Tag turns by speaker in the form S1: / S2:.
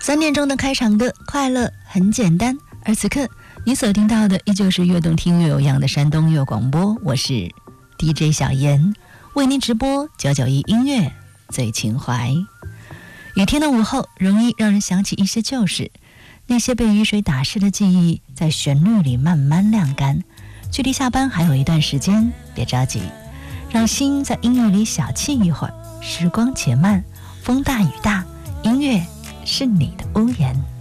S1: 3点钟的开场的快乐很简单，而此刻你所听到的依旧是越动听越有样的山东乐广播，我是 DJ 小妍，为您直播991音乐最情怀。雨天的午后容易让人想起一些旧事，那些被雨水打湿的记忆在旋律里慢慢晾干。距离下班还有一段时间，别着急，让心在音乐里小憩一会儿。时光且慢，风大雨大，音乐是你的屋檐。